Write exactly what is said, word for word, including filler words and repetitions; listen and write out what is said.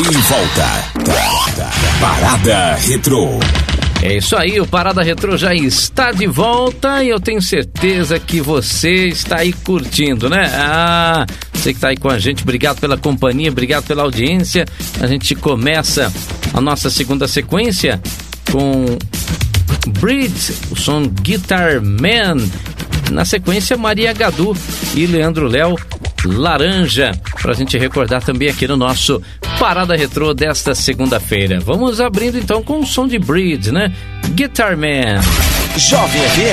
volta. Parada Retrô. É isso aí, o Parada Retrô já está de volta e eu tenho certeza que você está aí curtindo, né? Ah, você que está aí com a gente, obrigado pela companhia, obrigado pela audiência. A gente começa a nossa segunda sequência com Breed, o som Guitar Man. Na sequência, Maria Gadu e Leandro Léo, Laranja, pra gente recordar também aqui no nosso Parada Retrô desta segunda-feira. Vamos abrindo então com o som de Breed, né? Guitar Man. Jovem F M.